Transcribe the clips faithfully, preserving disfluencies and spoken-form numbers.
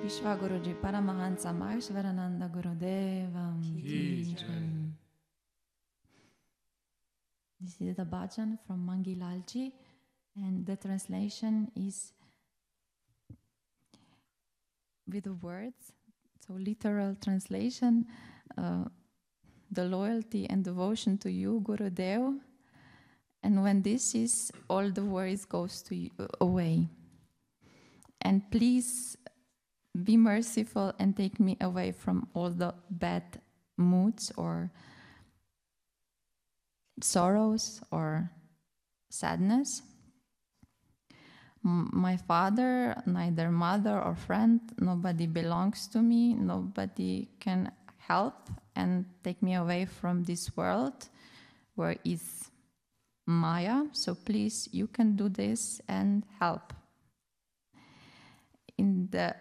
Vishwaguruji Paramahansa Maheshwarananda Gurudeva Ki Jai. This is the bhajan from Mangilalji, and the translation is with the words. So literal translation, uh, the loyalty and devotion to you, Gurudev, and when this is, all the worries goes to you, away. And please be merciful and take me away from all the bad moods or sorrows or sadness. M- my father, neither mother or friend, nobody belongs to me, nobody can help and take me away from this world where is Maya. So please, you can do this and help. In the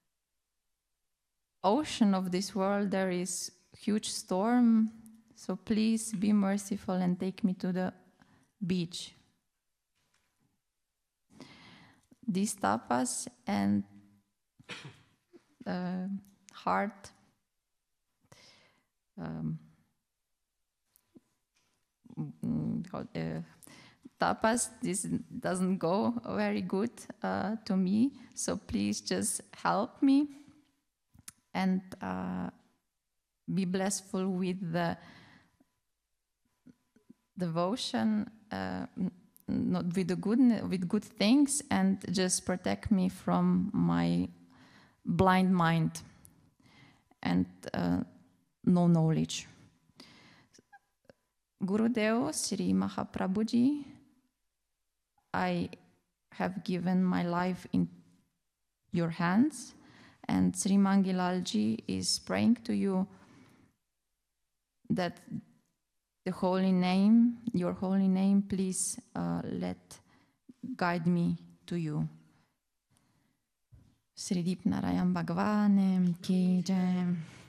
ocean of this world, there is huge storm. So please be merciful and take me to the beach. These tapas and uh, heart um, uh, tapas, this doesn't go very good uh, to me. So please just help me and uh, be blessful with the devotion, uh, not with the good, with good things, and just protect me from my blind mind and uh, no knowledge. Gurudev Sri Mahaprabhuji, I have given my life in your hands, and Sri Mangilalji is praying to you that the holy name, your holy name, please uh, let guide me to you. Sri Deep Narayan Bhagwan Ki Jai.